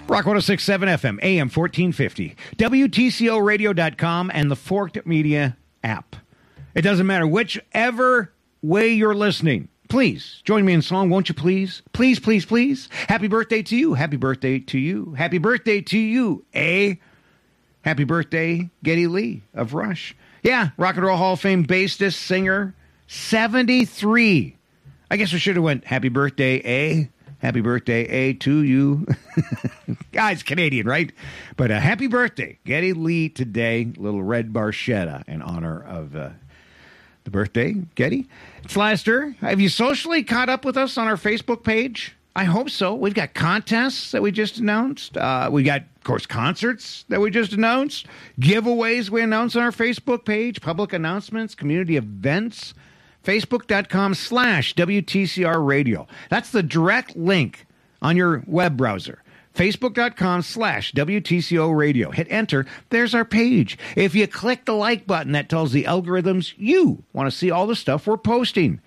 Rock 106.7 FM, AM 1450, WTCOradio.com, and the Forked Media app. It doesn't matter whichever way you're listening. Please join me in song, won't you please? Please, please, please. Happy birthday to you. Happy birthday to you. Happy birthday to you, eh? Happy birthday, Geddy Lee of Rush. Yeah, Rock and Roll Hall of Fame bassist, singer, 73. I guess we should have went, happy birthday, eh? Happy birthday, A, to you. Guy's Canadian, right? But happy birthday, Geddy Lee today. Little red barchetta in honor of the birthday, Geddy. It's Lester. Have you socially caught up with us on our Facebook page? I hope so. We've got contests that we just announced. We got, of course, concerts that we just announced. Giveaways we announced on our Facebook page. Public announcements, community events. Facebook.com/WTCR Radio. That's the direct link on your web browser. Facebook.com/WTCO Radio. Hit enter. There's our page. If you click the like button, that tells the algorithms you want to see all the stuff we're posting.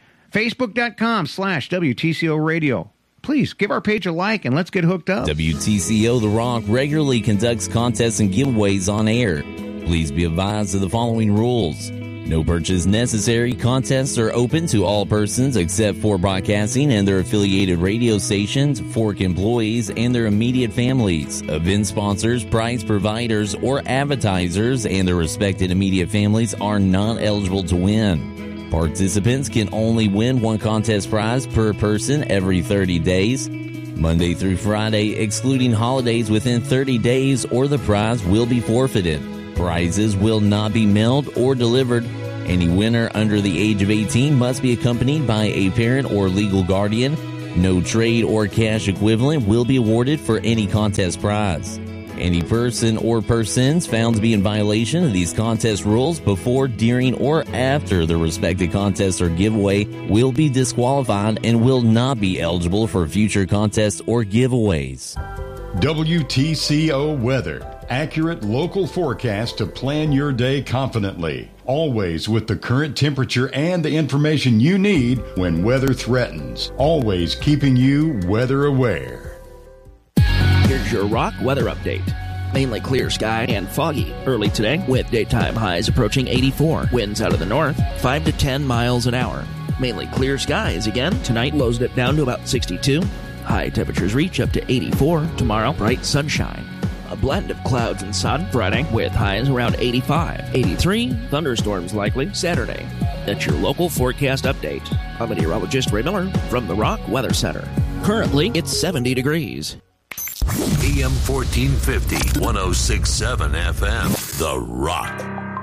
Facebook.com/WTCO Radio. Please give our page a like and let's get hooked up. WTCO The Rock regularly conducts contests and giveaways on air. Please be advised of the following rules. No purchase necessary. Contests are open to all persons except for broadcasting and their affiliated radio stations, Fork employees, and their immediate families. Event sponsors, prize providers, or advertisers and their respected immediate families are not eligible to win. Participants can only win one contest prize per person every 30 days, Monday through Friday, excluding holidays within 30 days, or the prize will be forfeited. Prizes will not be mailed or delivered. Any winner under the age of 18 must be accompanied by a parent or legal guardian. No trade or cash equivalent will be awarded for any contest prize. Any person or persons found to be in violation of these contest rules before, during, or after the respective contest or giveaway will be disqualified and will not be eligible for future contests or giveaways. WTCO Weather. Accurate local forecast to plan your day confidently. Always with the current temperature and the information you need when weather threatens. Always keeping you weather aware. Here's your Rock weather update. Mainly clear sky and foggy early today with daytime highs approaching 84. Winds out of the north, 5 to 10 miles an hour. Mainly clear skies again. Tonight lows dip down to about 62. High temperatures reach up to 84. Tomorrow, bright sunshine. A blend of clouds and sun Friday with highs around 85. 83, thunderstorms likely Saturday. That's your local forecast update. I'm meteorologist Ray Miller from the Rock Weather Center. Currently, it's 70 degrees. AM 1450, 106.7 FM, The Rock.